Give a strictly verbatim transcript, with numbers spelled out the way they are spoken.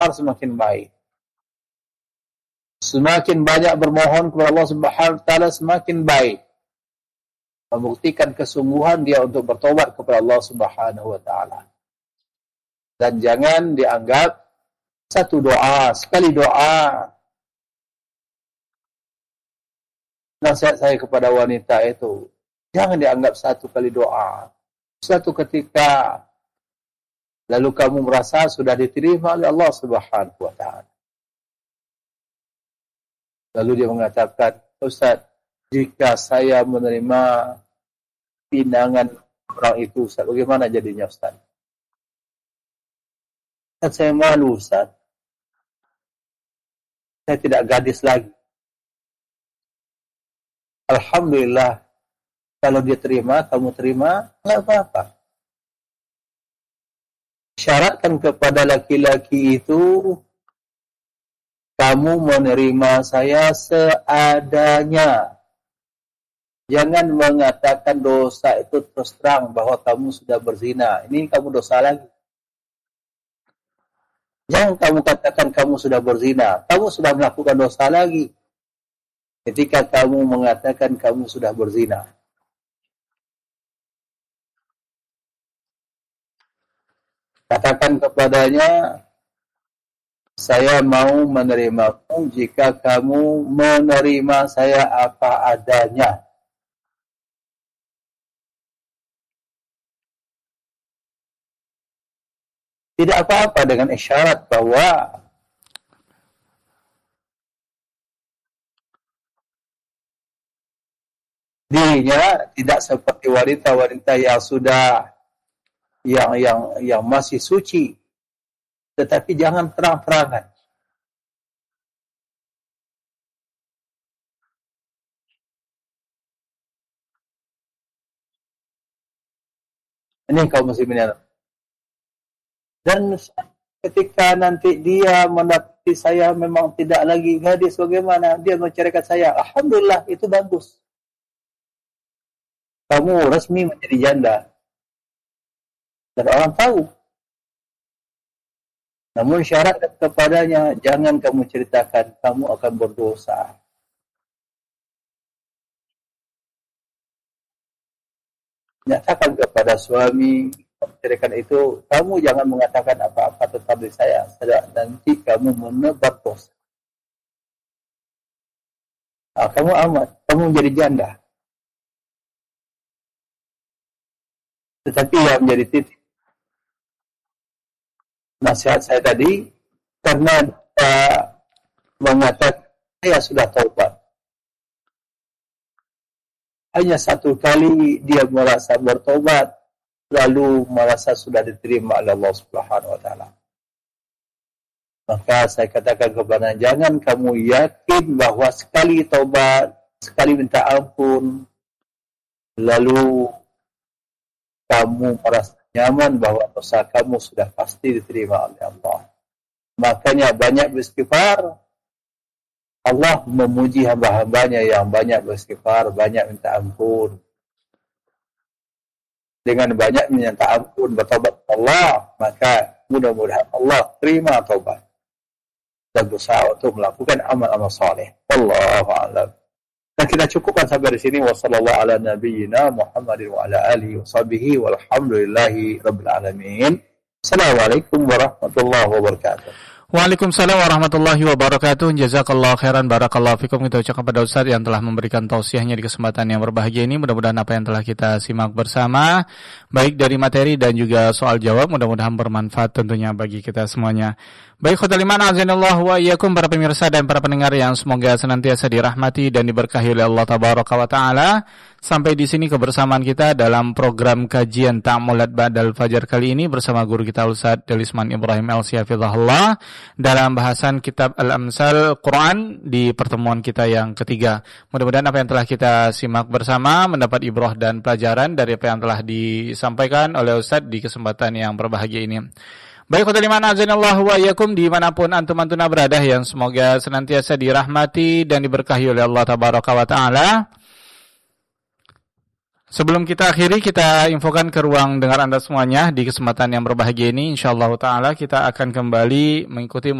semakin baik. Semakin banyak bermohon kepada Allah Subhanahu wa taala semakin baik. Membuktikan kesungguhan dia untuk bertobat kepada Allah Subhanahu wa taala. Dan jangan dianggap satu doa, sekali doa. Nasihat saya kepada wanita itu, jangan dianggap satu kali doa. Suatu ketika lalu kamu merasa sudah diterima oleh Allah Subhanahu wa taala. Lalu dia mengatakan, Ustaz, jika saya menerima pinangan orang itu, Ustaz, bagaimana jadinya, Ustaz? Ustaz, saya malu, Ustaz. Saya tidak gadis lagi. Alhamdulillah, kalau dia terima, kamu terima, enggak apa-apa. Syaratkan kepada laki-laki itu, kamu menerima saya seadanya. Jangan mengatakan dosa itu terus terang bahwa kamu sudah berzina. Ini kamu dosa lagi. Jangan kamu katakan kamu sudah berzina. Kamu sudah melakukan dosa lagi. Ketika kamu mengatakan kamu sudah berzina. Katakan kepadanya, saya mau menerimamu jika kamu menerima saya apa adanya. Tidak apa-apa dengan isyarat bahwa dirinya tidak seperti wanita-wanita yang sudah yang yang yang masih suci, tetapi jangan terang-terangan. Ini kaum muslimin. Dan ketika nanti dia mendapati saya memang tidak lagi gadis, bagaimana? Dia menceraikan saya. Alhamdulillah, itu bagus. Kamu resmi menjadi janda. Dan orang tahu. Namun syarat kepadanya, jangan kamu ceritakan, kamu akan berdosa. Nyatakan kepada suami, menceraikan itu, kamu jangan mengatakan apa-apa tentang diri saya, nanti kamu menebar dosa. Nah, kamu amat, kamu menjadi janda. Tetapi yang menjadi titik nasihat saya tadi, karena uh, mengatakan saya sudah taubat. Hanya satu kali dia merasa bertobat, lalu merasa sudah diterima oleh Allah Subhanahu wa taala. Maka saya katakan kepada jangan kamu yakin bahwa sekali taubat, sekali minta ampun, lalu kamu merasa nyaman bahwa dosa kamu sudah pasti diterima oleh Allah. Makanya banyak beristighfar. Allah memuji hamba-hambanya yang banyak beristighfar, banyak minta ampun. Dengan banyak minta ampun, bertobat Allah, maka mudah-mudahan Allah terima taubat dan berusaha untuk melakukan amal-amal saleh. Wallahu a'lam. Dan kita cukupkan sampai di sini. Wassallallahu ala nabiyyina Muhammadin wa ala alihi wa sahbihi walhamdulillahi rabbil alamin. Assalamualaikum warahmatullahi wabarakatuh. Waalaikumsalam warahmatullahi wabarakatuh. Jazakallahu khairan, barakallahu fikum. Kita ucapkan kepada Ustaz yang telah memberikan tausiahnya di kesempatan yang berbahagia ini. Mudah-mudahan apa yang telah kita simak bersama, baik dari materi dan juga soal jawab, mudah-mudahan bermanfaat tentunya bagi kita semuanya. Baik khotul iman, azanillahu wa iyyakum, para pemirsa dan para pendengar yang semoga senantiasa dirahmati dan diberkahi oleh Allah tabaraka wa taala. Sampai di sini kebersamaan kita dalam program kajian Ta'ammulat Ba'dal Fajar kali ini bersama guru kita Ustaz Delisman Ibrahim L C hafizahullah dalam bahasan kitab Al-Amsal Quran di pertemuan kita yang ketiga. Mudah-mudahan apa yang telah kita simak bersama mendapat ibrah dan pelajaran dari apa yang telah disampaikan oleh Ustaz di kesempatan yang berbahagia ini. Baik khotul iman, azanillahu wa iyyakum, dimanapun antum-antuna berada yang semoga senantiasa dirahmati dan diberkahi oleh Allah tabaraka wa taala. Sebelum kita akhiri, kita infokan ke ruang dengar Anda semuanya di kesempatan yang berbahagia ini. Insyaallah ta'ala kita akan kembali mengikuti